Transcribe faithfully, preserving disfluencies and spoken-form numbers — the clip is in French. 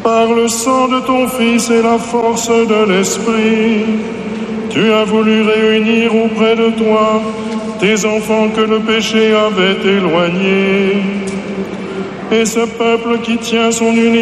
Par le sang de ton Fils et la force de l'Esprit, tu as voulu réunir auprès de toi tes enfants que le péché avait éloignés. Et ce peuple qui tient son unité